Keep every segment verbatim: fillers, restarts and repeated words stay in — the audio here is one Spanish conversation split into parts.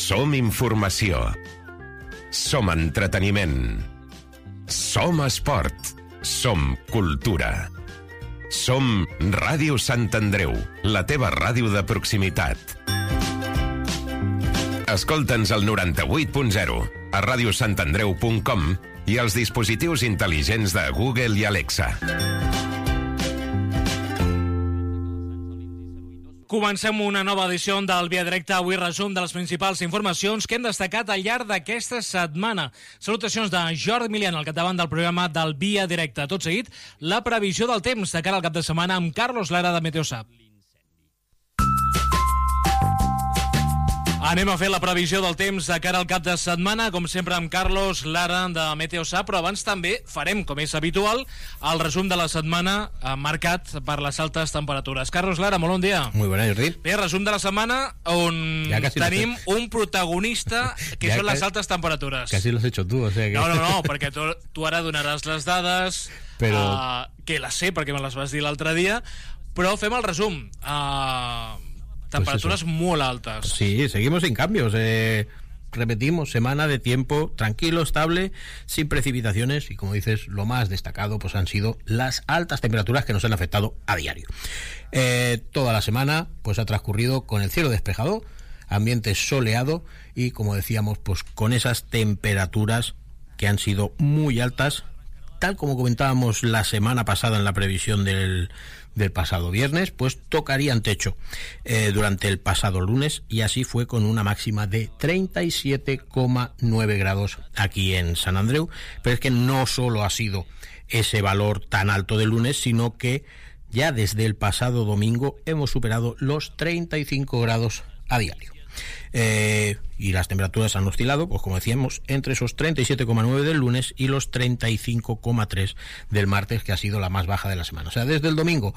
Som informació. Som entreteniment. Som esport. Som cultura. Som Ràdio Sant Andreu, la teva ràdio de proximitat. Escolta'ns al noranta-vuit punt zero, a radiosantandreu punt com i als dispositius intel·ligents de Google i Alexa. Comencem una nova edició del Via Directa. Avui resum de les principals informacions que hem destacat al llarg d'aquesta setmana. Salutacions de Jordi Milian al capdavant del programa del Via Directa. Tot seguit, la previsió del temps de cara al cap de setmana amb Carlos Lara de Meteosat. Anem a fer la previsió del temps de cara al cap de setmana, com sempre amb Carlos Lara de Meteosat, però abans també farem, com és habitual, el resum de la setmana marcat per les altes temperatures. Carlos Lara, molt bon dia. Muy buena, Jordi. Bé, resum de la setmana on tenim un protagonista que ya són les casi, altes temperatures. Casi lo has hecho tú, o sea que... No, no, no, perquè tu, tu ara donaràs les dades, però... uh, que les sé perquè me les vas dir l'altre dia, però fem el resum. Uh, temperaturas pues muy altas. Sí, seguimos sin cambios. Eh, repetimos, semana de tiempo tranquilo, estable, sin precipitaciones y, como dices, lo más destacado pues han sido las altas temperaturas que nos han afectado a diario. Eh, toda la semana pues ha transcurrido con el cielo despejado, ambiente soleado y, como decíamos, pues con esas temperaturas que han sido muy altas, tal como comentábamos la semana pasada en la previsión del del pasado viernes, pues tocarían techo eh, durante el pasado lunes, y así fue con una máxima de treinta y siete coma nueve grados aquí en San Andreu. Pero es que no solo ha sido ese valor tan alto del lunes, sino que ya desde el pasado domingo hemos superado los treinta y cinco grados a diario. Eh, y las temperaturas han oscilado, pues como decíamos, entre esos treinta y siete coma nueve del lunes y los treinta y cinco coma tres del martes, que ha sido la más baja de la semana. O sea, desde el domingo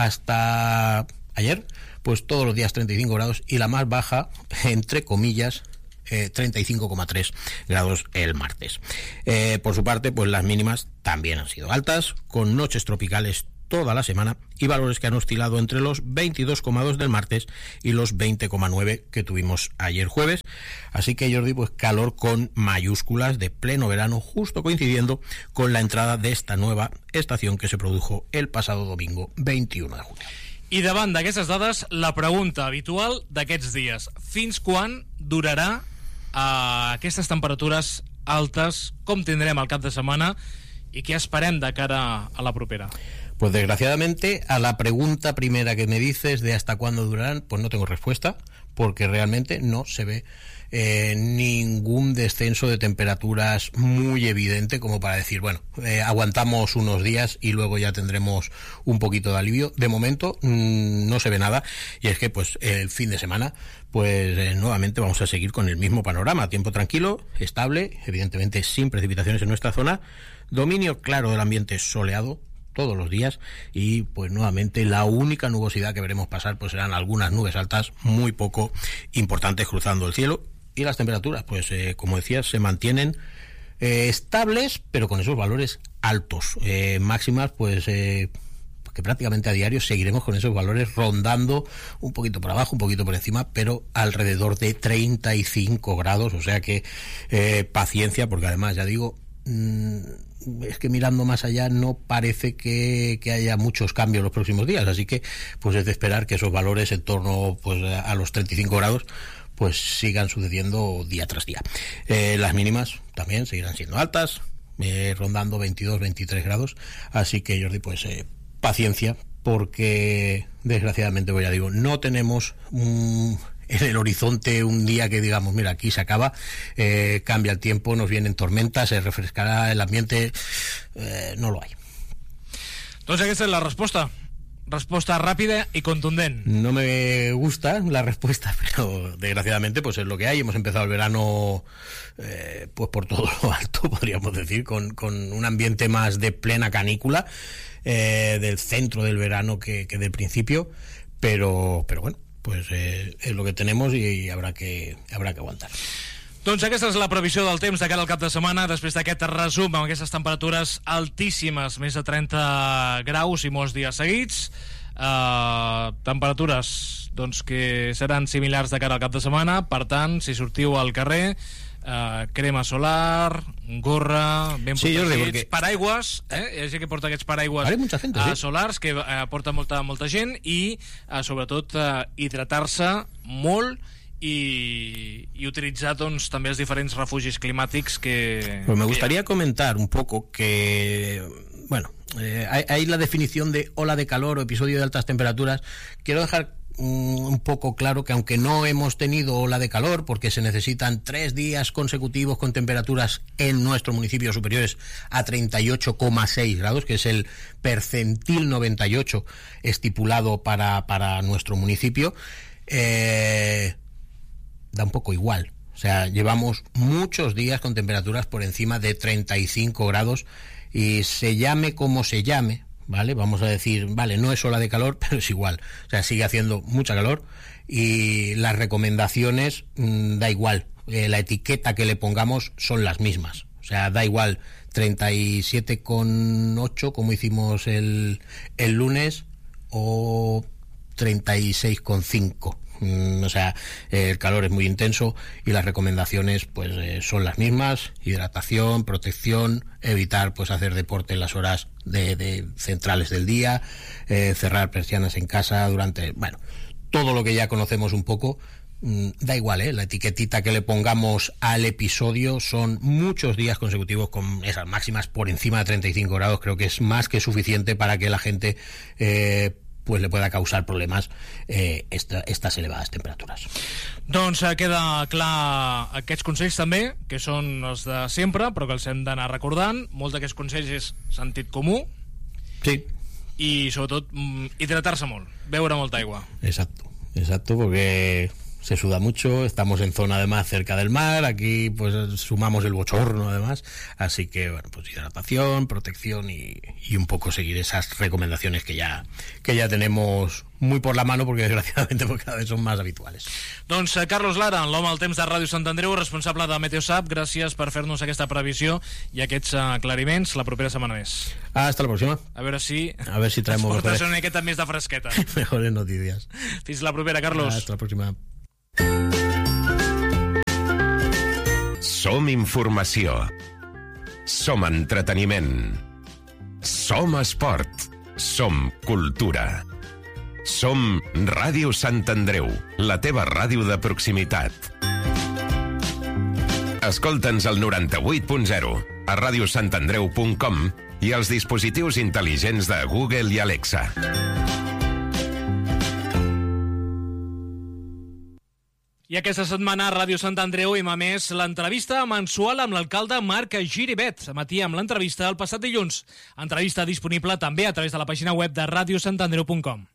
hasta ayer, pues todos los días treinta y cinco grados, y la más baja, entre comillas, eh, treinta y cinco coma tres grados el martes. Eh, por su parte, pues las mínimas también han sido altas, con noches tropicales toda la semana y valores que han oscilado entre los veintidós coma dos del martes y los veinte coma nueve que tuvimos ayer jueves. Así que, Jordi, pues calor con mayúsculas de pleno verano, justo coincidiendo con la entrada de esta nueva estación que se produjo el pasado domingo veintiuno de junio. I davant d'aquestes dades, la pregunta habitual d'aquests dies: fins quan durarà uh, aquestes temperatures altes? Com tindrem el cap de setmana i què esperem de cara a la propera? Pues desgraciadamente a la pregunta primera que me dices de hasta cuándo durarán, pues no tengo respuesta, porque realmente no se ve eh, ningún descenso de temperaturas muy evidente como para decir, bueno, eh, aguantamos unos días y luego ya tendremos un poquito de alivio. De momento mmm, no se ve nada, y es que pues el fin de semana pues eh, nuevamente vamos a seguir con el mismo panorama: tiempo tranquilo, estable, evidentemente sin precipitaciones en nuestra zona, dominio claro del ambiente soleado todos los días, y pues nuevamente la única nubosidad que veremos pasar pues serán algunas nubes altas muy poco importantes cruzando el cielo, y las temperaturas pues eh, como decías se mantienen eh, estables, pero con esos valores altos, eh, máximas pues eh, que prácticamente a diario seguiremos con esos valores rondando un poquito por abajo, un poquito por encima, pero alrededor de treinta y cinco grados, o sea que eh, paciencia, porque además ya digo, mmm, es que mirando más allá no parece que, que haya muchos cambios los próximos días, así que pues es de esperar que esos valores en torno pues a los treinta y cinco grados pues sigan sucediendo día tras día. Eh, las mínimas también seguirán siendo altas, eh, rondando veintidós, veintitrés grados, así que, Jordi, pues eh, paciencia, porque desgraciadamente, pues ya digo, no tenemos un... en el horizonte un día que digamos, mira, aquí se acaba, eh, cambia el tiempo, nos vienen tormentas, se refrescará el ambiente, eh, no lo hay. Doncs aquesta és la resposta. Respuesta rápida y contundente. No me gusta la respuesta, pero desgraciadamente pues es lo que hay. Hemos empezado el verano eh, pues por todo lo alto, podríamos decir, con, con un ambiente más de plena canícula, eh, del centro del verano que, que del principio, pero, pero bueno, pues eh, es lo que tenemos y, y habrá que habrá que aguantar. Doncs aquesta és la previsió del temps de cara al cap de setmana, després d'aquest resum amb aquestes temperatures altíssimes, més de trenta graus i molts dies seguits. Uh, temperatures doncs, que seran similars de cara al cap de setmana. Per tant, si sortiu al carrer, Uh, crema solar, gorra, ben sí, protegits, porque... paraigües, eh? Hi ha gent que porta aquests paraigües gente, uh, sí. solars que uh, porta molta, molta gent i uh, sobretot uh, hidratar-se molt i, y utilizar doncs, també els diferents refugis climàtics que... Pues me que gustaría comentar un poco que... Bueno, eh, hay, hay la definición de ola de calor o episodio de altas temperaturas. Quiero dejar un poco claro que aunque no hemos tenido ola de calor porque se necesitan tres días consecutivos con temperaturas en nuestro municipio superiores a treinta y ocho coma seis grados, que es el percentil noventa y ocho estipulado para, para nuestro municipio, eh, da un poco igual. O sea, llevamos muchos días con temperaturas por encima de treinta y cinco grados y se llame como se llame, ¿vale? Vamos a decir, vale, no es ola de calor, pero es igual. O sea, sigue haciendo mucha calor y las recomendaciones mmm, da igual. Eh, la etiqueta que le pongamos son las mismas. O sea, da igual treinta y siete coma ocho como hicimos el, el lunes o treinta y seis coma cinco. Mm, o sea, eh, el calor es muy intenso y las recomendaciones pues eh, son las mismas: hidratación, protección, evitar pues hacer deporte en las horas de, de centrales del día, eh, cerrar persianas en casa durante, bueno, todo lo que ya conocemos un poco. Mm, da igual, ¿eh? La etiquetita que le pongamos al episodio, son muchos días consecutivos con esas máximas por encima de treinta y cinco grados. Creo que es más que suficiente para que la gente eh, pues le pueda causar problemes eh, esta, estas elevades temperatures. Doncs eh, queda clar aquests consells també, que són els de sempre, però que els hem d'anar recordant. Molts d'aquests consells és sentit comú. Sí. I sobretot hidratar-se molt, beure molta aigua. Exacto, exacto, porque se suda mucho, estamos en zona además cerca del mar, aquí pues sumamos el bochorno además, así que bueno, pues hidratación, protección y, y un poco seguir esas recomendaciones que ya, que ya tenemos muy por la mano, porque desgraciadamente pues, cada vez son más habituales. Doncs Carlos Lara, l'home al temps de Ràdio Sant Andreu, responsable de Meteosat, gràcies per fer-nos aquesta previsió i aquests aclariments. La propera setmana més. Hasta la próxima. A veure si, a ver si traemos ens portes una miqueta més de fresqueta. Mejores noticias. Fins la propera, Carlos. Hasta la próxima. Som informació. Som entreteniment. Som esport. Som cultura. Som Ràdio Sant Andreu, la teva ràdio de proximitat. Escolta'ns al noranta-vuit punt zero, a ràdio sant andreu punt com i als dispositius intel·ligents de Google i Alexa. I aquesta setmana a Ràdio Sant Andreu hem emès l'entrevista mensual amb l'alcalde Marc Giribet. Emetíem l'entrevista el passat dilluns. Entrevista disponible també a través de la pàgina web de ràdio sant andreu punt com.